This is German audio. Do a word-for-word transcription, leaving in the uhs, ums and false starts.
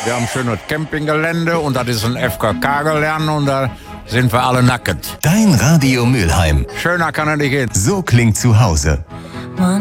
Wir haben ein schönes Campinggelände und das ist ein F K K-Gelände und da sind wir alle nackend. Dein Radio Mülheim. Schöner kann er nicht gehen. So klingt zu Hause.